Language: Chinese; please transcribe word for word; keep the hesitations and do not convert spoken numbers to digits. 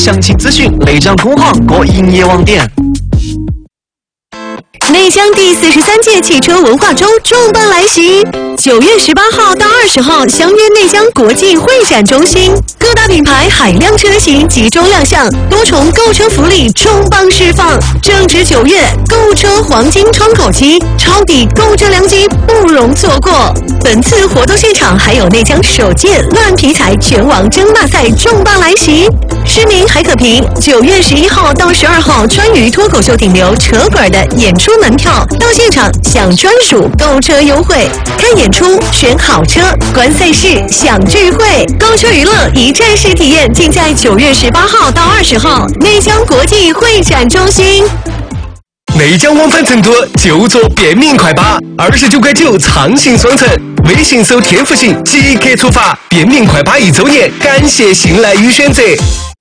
详情咨询内江工行各营业网点。 内江第四十三届汽车文化周重磅来袭，九月十八号到二十号相约内江国际会展中心，各大品牌海量车型集中亮相，多重购车福利重磅释放。正值九月，购车黄金窗口期，抄底购车良机不容错过。本次活动现场还有内江首届乱皮财拳王争霸赛重磅来袭，市民还可凭九月十一号到十二号川渝脱口秀顶流扯滚的演出门票到现场享专属购车优惠，看演出、选好车、观赛事、享聚会，购车娱乐一站式体验，尽在九月十八号到二十号内江国际会展中心。 内江往返成都就坐便民快巴，二十九块九畅行双程。微信搜天府行即刻出发，便民快巴一周年，感谢信赖与选择。